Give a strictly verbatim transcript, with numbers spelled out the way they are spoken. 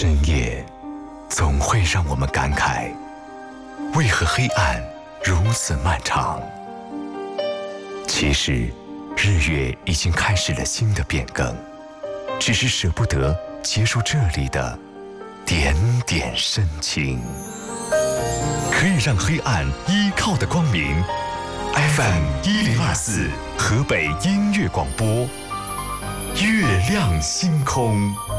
深夜总会让我们感慨，为何黑暗如此漫长？其实，日月已经开始了新的变更，只是舍不得结束这里的点点深情。可以让黑暗依靠的光明 ，F M 一零二四河北音乐广播，月亮星空。